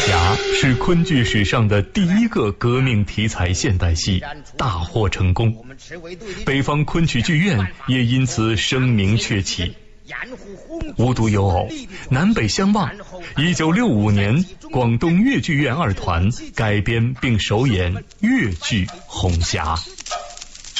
霞》是昆剧史上的第一个革命题材现代戏，大获成功。北方昆曲剧院也因此声名鹊起。无独有偶，南北相望。1965年，广东粤剧院2团改编并首演粤剧《红霞》。